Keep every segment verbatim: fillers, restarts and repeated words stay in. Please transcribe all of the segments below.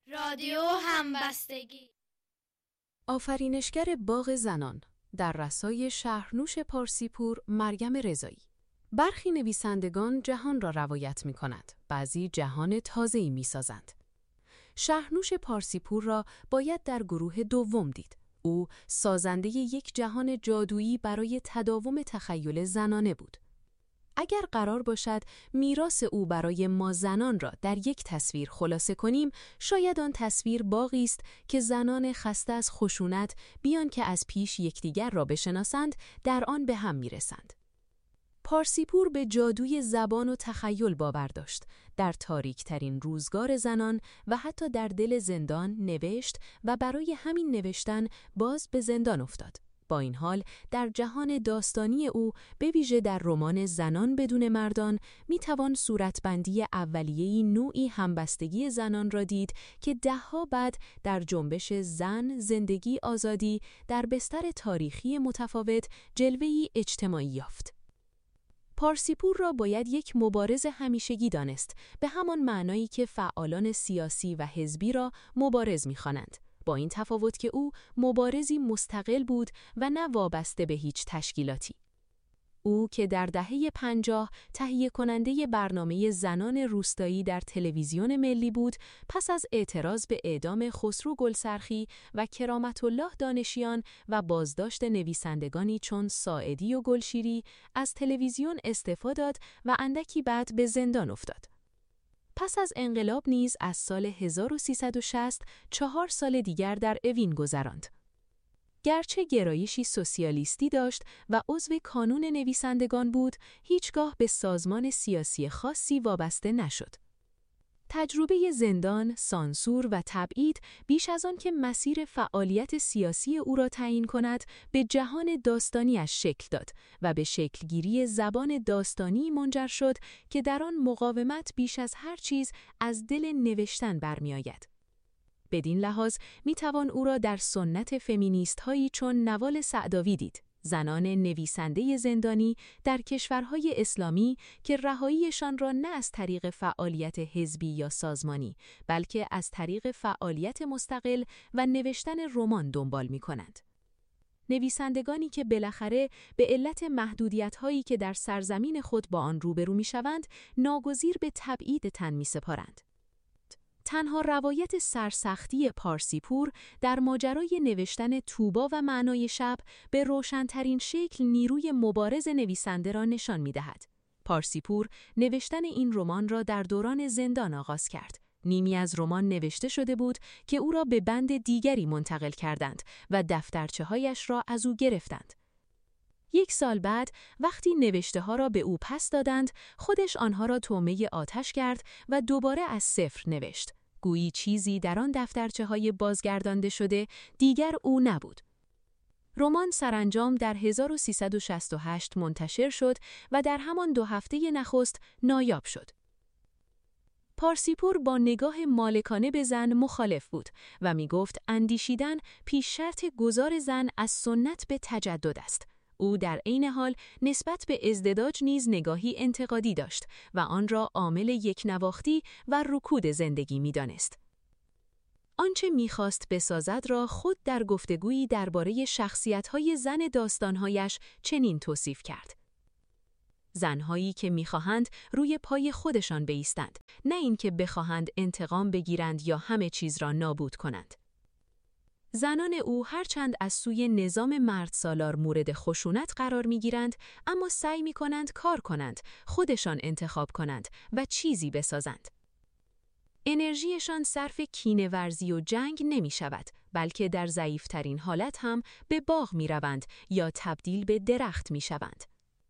رادیو همبستگی. آفرینشگر باغ زنان در رسای شهرنوش پارسیپور مریم رضایی. برخی نویسندگان جهان را روایت می کند، بعضی جهان تازه‌ای می سازند. شهرنوش پارسیپور را باید در گروه دوم دید. او سازنده یک جهان جادویی برای تداوم تخیل زنانه بود. اگر قرار باشد میراث او برای ما زنان را در یک تصویر خلاصه کنیم، شاید آن تصویر باغی است که زنان خسته از خشونت بیان که از پیش یکدیگر را بشناسند، در آن به هم میرسند. پارسیپور به جادوی زبان و تخیل باور داشت. در تاریک‌ترین روزگار زنان و حتی در دل زندان نوشت و برای همین نوشتن باز به زندان افتاد. با این حال در جهان داستانی او، به ویژه در رمان زنان بدون مردان، میتوان صورتبندی اولیه‌ای نوعی همبستگی زنان را دید که دهها بعد در جنبش زن، زندگی، آزادی در بستر تاریخی متفاوت جلوه‌ای اجتماعی یافت. پارسیپور را باید یک مبارز همیشگی دانست، به همان معنایی که فعالان سیاسی و حزبی را مبارز می‌خوانند. با این تفاوت که او مبارزی مستقل بود و نه وابسته به هیچ تشکیلاتی. او که در دهه پنجاه تهیه کننده برنامه زنان روستایی در تلویزیون ملی بود، پس از اعتراض به اعدام خسرو گلسرخی و کرامت الله دانشیان و بازداشت نویسندگانی چون ساعدی و گلشیری، از تلویزیون استعفا داد و اندکی بعد به زندان افتاد. پس از انقلاب نیز از سال هزار و سیصد و شصت چهار سال دیگر در اوین گذراند. گرچه گرایشی سوسیالیستی داشت و عضو کانون نویسندگان بود، هیچگاه به سازمان سیاسی خاصی وابسته نشد. تجربه زندان، سانسور و تبعید بیش از آن که مسیر فعالیت سیاسی او را تعیین کند، به جهان داستانیش شکل داد و به شکلگیری زبان داستانی منجر شد که در آن مقاومت بیش از هر چیز از دل نوشتن برمی‌آید. بدین لحاظ میتوان او را در سنت فمینیست هایی چون نوال سعداوی دید، زنان نویسنده زندانی در کشورهای اسلامی که رهاییشان را نه از طریق فعالیت حزبی یا سازمانی، بلکه از طریق فعالیت مستقل و نوشتن رمان دنبال می‌کنند. نویسندگانی که بالاخره به علت محدودیت‌هایی که در سرزمین خود با آن روبرو می‌شوند، ناگزیر به تبعید تن می‌سپارند. تنها روایت سرسختی پارسیپور در ماجرای نوشتن طوبا و معنای شب به روشن‌ترین شکل نیروی مبارز نویسنده را نشان می‌دهد. پارسیپور نوشتن این رمان را در دوران زندان آغاز کرد. نیمی از رمان نوشته شده بود که او را به بند دیگری منتقل کردند و دفترچه‌هایش را از او گرفتند. یک سال بعد وقتی نوشته‌ها را به او پس دادند، خودش آنها را طعمه آتش کرد و دوباره از صفر نوشت. گویی چیزی در آن دفترچه‌های بازگردانده شده دیگر او نبود. رمان سرانجام در هزار و سیصد و شصت و هشت منتشر شد و در همان دو هفته نخست نایاب شد. پارسیپور با نگاه مالکانه به زن مخالف بود و می گفت اندیشیدن پیش شرط گذار زن از سنت به تجدد است. او در عین حال نسبت به ازدواج نیز نگاهی انتقادی داشت و آن را عامل یکنواختی و رکود زندگی می‌دانست. آنچه می‌خواست بسازد را خود در گفتگویی درباره شخصیت‌های زن داستان‌هایش چنین توصیف کرد: زن‌هایی که می‌خواهند روی پای خودشان بایستند، نه اینکه بخواهند انتقام بگیرند یا همه چیز را نابود کنند. زنان او هرچند از سوی نظام مرد سالار مورد خشونت قرار می‌گیرند، اما سعی می‌کنند کار کنند، خودشان انتخاب کنند و چیزی بسازند. انرژیشان صرف کینه‌ورزی و جنگ نمی‌شود، بلکه در ضعیف‌ترین حالت هم به باغ می‌روند یا تبدیل به درخت می‌شوند.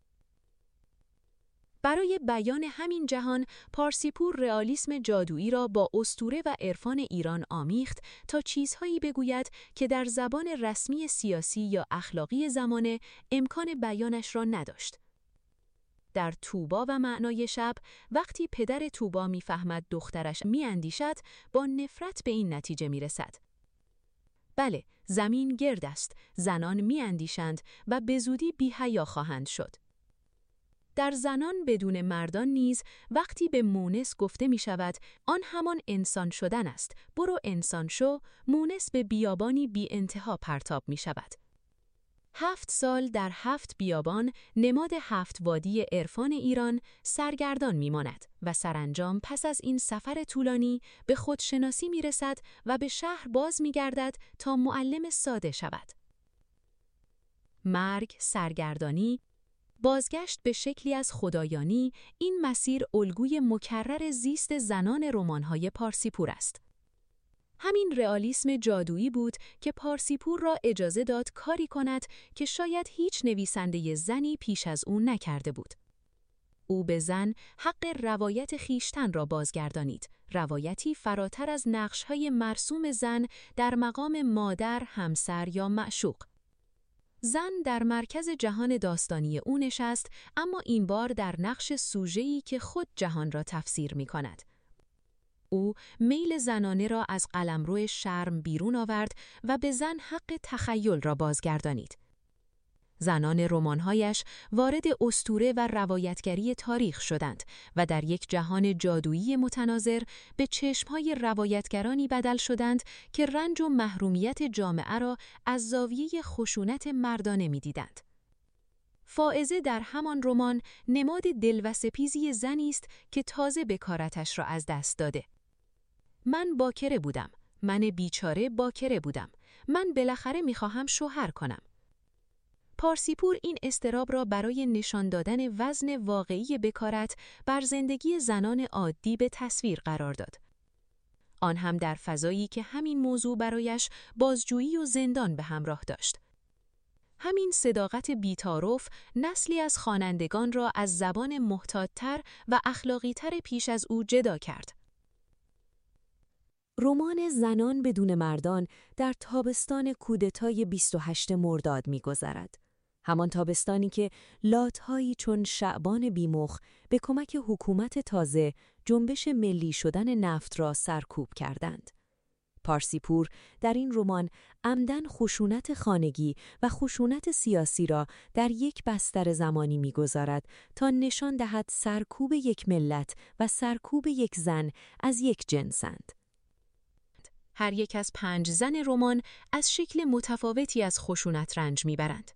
برای بیان همین جهان، پارسیپور رئالیسم جادویی را با اسطوره و عرفان ایران آمیخت تا چیزهایی بگوید که در زبان رسمی سیاسی یا اخلاقی زمانه امکان بیانش را نداشت. در طوبا و معنای شب، وقتی پدر طوبا می‌فهمد دخترش می‌اندیشد، با نفرت به این نتیجه می‌رسد: بله، زمین گرد است، زنان می‌اندیشند و به زودی بی‌حیا خواهند شد. در زنان بدون مردان نیز وقتی به مونس گفته می شود آن همان انسان شدن است، برو انسان شو، مونس به بیابانی بی انتها پرتاب می شود. هفت سال در هفت بیابان نماد هفت وادی عرفان ایران سرگردان می‌ماند و سرانجام پس از این سفر طولانی به خودشناسی می‌رسد و به شهر باز می‌گردد تا معلم ساده شود. مرگ، سرگردانی، بازگشت به شکلی از خدایانی، این مسیر الگوی مکرر زیست زنان رمان‌های پارسیپور است. همین رئالیسم جادویی بود که پارسیپور را اجازه داد کاری کند که شاید هیچ نویسنده زنی پیش از او نکرده بود. او به زن حق روایت خیشتن را بازگردانید، روایتی فراتر از نقش‌های مرسوم زن در مقام مادر، همسر یا معشوق. زن در مرکز جهان داستانی او نشست، اما این بار در نقش سوژه‌ای که خود جهان را تفسیر می‌کند. او میل زنانه را از قلمرو شرم بیرون آورد و به زن حق تخیل را بازگردانید. زنان رمان‌هایش وارد اسطوره و روایتگری تاریخ شدند و در یک جهان جادویی متناظر به چشم‌های روایتگرانی بدل شدند که رنج و محرومیت جامعه را از زاویه خشونت مردانه می‌دیدند. فائزه در همان رمان نماد دلوسپیزی زنی است که تازه بکارتش را از دست داده. من باکره بودم، من بیچاره باکره بودم، من بالاخره می‌خواهم شوهر کنم. پارسیپور این اضطراب را برای نشان دادن وزن واقعی بکارت بر زندگی زنان عادی به تصویر قرار داد. آن هم در فضایی که همین موضوع برایش بازجویی و زندان به همراه داشت. همین صداقت بی‌تعارف نسلی از خوانندگان را از زبان محتاط‌تر و اخلاقی‌تر پیش از او جدا کرد. رمان زنان بدون مردان در تابستان کودتای بیست و هشتم مرداد می‌گذرد. همان تابستانی که لات‌هایی چون شعبان بیمخ به کمک حکومت تازه جنبش ملی شدن نفت را سرکوب کردند. پارسیپور در این رمان عمدن خشونت خانگی و خشونت سیاسی را در یک بستر زمانی می‌گذارد تا نشان دهد سرکوب یک ملت و سرکوب یک زن از یک جنسند. هر یک از پنج زن رمان از شکل متفاوتی از خشونت رنج میبرند.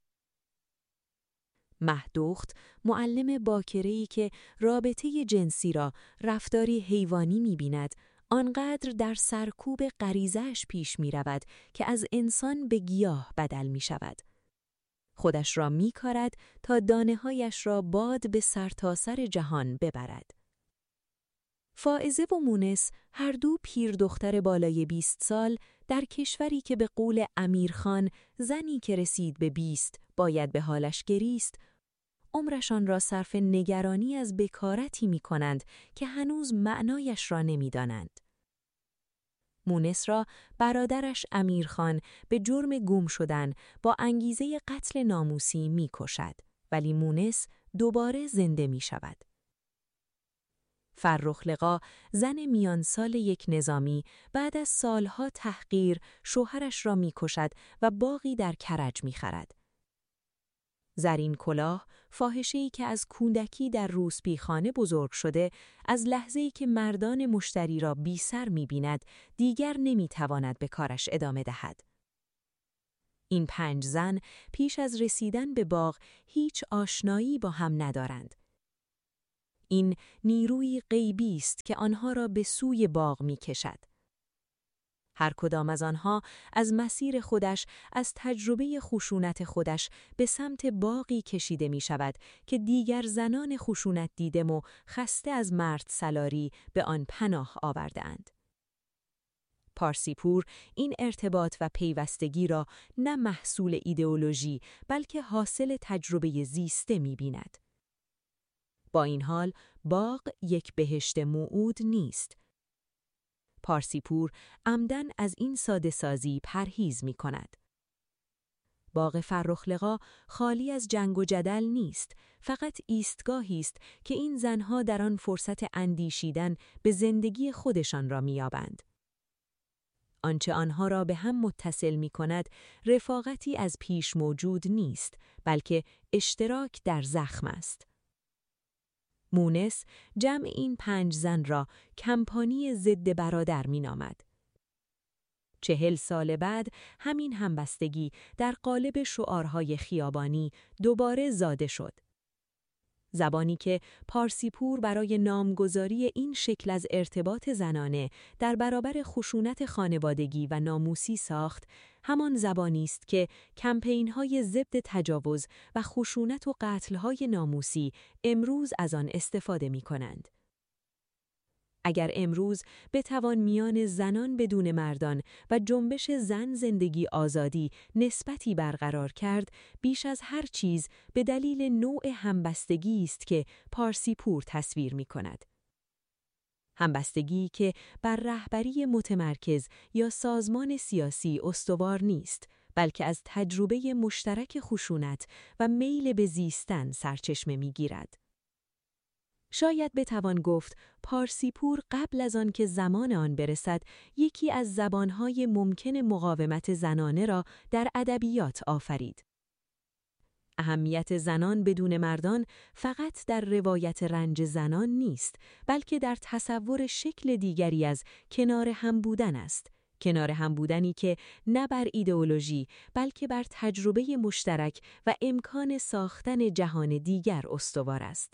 مهدوخت، معلم باکره‌ای که رابطه جنسی را رفتاری حیوانی می‌بیند، آنقدر در سرکوب غریزه‌اش پیش می‌رود که از انسان به گیاه بدل می‌شود. خودش را می‌کارد تا دانه‌هایش را باد به سرتاسر جهان ببرد. فائزه و مونس هر دو پیر دختر بالای بیست سال در کشوری که به قول امیرخان زنی که رسید به بیست باید به حالش گریست، عمرشان را صرف نگرانی از بکارتی می کنند که هنوز معنایش را نمی دانند. مونس را برادرش امیرخان به جرم گم شدن با انگیزه قتل ناموسی می کشد، ولی مونس دوباره زنده می شود. فرخ-لقا، زن میان سال یک نظامی، بعد از سالها تحقیر شوهرش را می‌کشد و باغی در کرج می‌خرد. زرین کلاه، فاحشه‌ای که از کودکی در روسپیخانه بزرگ شده، از لحظه‌ای که مردان مشتری را بی سر می‌بیند، دیگر نمی‌تواند به کارش ادامه دهد. این پنج زن پیش از رسیدن به باغ هیچ آشنایی با هم ندارند. این نیروی غیبی است که آنها را به سوی باغ می کشد. هر کدام از آنها از مسیر خودش، از تجربه خشونت خودش به سمت باغی کشیده می شود که دیگر زنان خشونت دیدم و خسته از مرد سلاری به آن پناه آورده‌اند. پارسیپور این ارتباط و پیوستگی را نه محصول ایدئولوژی بلکه حاصل تجربه زیسته می بیند. با این حال باغ یک بهشت موعود نیست. پارسیپور عمدن از این ساده سازی پرهیز می کند. باغ فرخ-لقا خالی از جنگ و جدل نیست، فقط ایستگاهی است که این زنها در آن فرصت اندیشیدن به زندگی خودشان را می‌یابند. آنچه آنها را به هم متصل می کند رفاقتی از پیش موجود نیست، بلکه اشتراک در زخم است. مونس جمع این پنج زن را کمپانی ضد برادر می‌نامد. چهل سال بعد همین همبستگی در قالب شعارهای خیابانی دوباره زاده شد. زبانی که پارسیپور برای نامگذاری این شکل از ارتباط زنانه در برابر خشونت خانوادگی و ناموسی ساخت، همان زبانی است که کمپین‌های ضد تجاوز و خشونت و قتل‌های ناموسی امروز از آن استفاده می‌کنند. اگر امروز بتوان میان زنان بدون مردان و جنبش زن زندگی آزادی نسبتی برقرار کرد، بیش از هر چیز به دلیل نوع همبستگی است که پارسیپور تصویر می کند. همبستگی که بر رهبری متمرکز یا سازمان سیاسی استوار نیست، بلکه از تجربه مشترک خشونت و میل به زیستن سرچشمه می گیرد. شاید بتوان گفت پارسیپور قبل از آن که زمان آن برسد یکی از زبانهای ممکن مقاومت زنانه را در ادبیات آفرید. اهمیت زنان بدون مردان فقط در روایت رنج زنان نیست، بلکه در تصور شکل دیگری از کنار هم بودن است. کنار هم بودنی که نه بر ایدئولوژی بلکه بر تجربه مشترک و امکان ساختن جهان دیگر استوار است.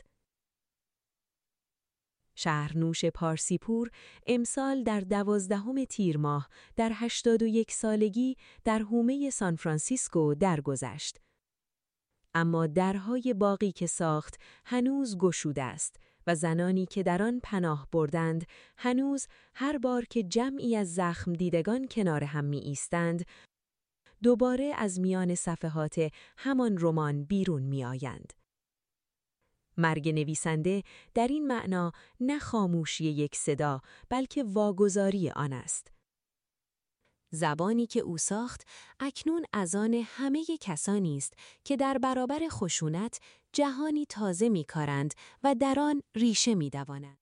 شهرنوش پارسیپور امسال در دوازدهم تیر ماه در هشتاد و یک سالگی در حومه سان فرانسیسکو درگذشت. اما درهای باغی که ساخت هنوز گشوده است و زنانی که در آن پناه بردند هنوز هر بار که جمعی از زخم دیدگان کنار هم می ایستند، دوباره از میان صفحات همان رمان بیرون می آیند. مرگ نویسنده در این معنا نه خاموشی یک صدا بلکه واگذاری آن است. زبانی که او ساخت اکنون از آن همه کسانی است که در برابر خشونت جهانی تازه می‌کارند و در آن ریشه می‌دوانند.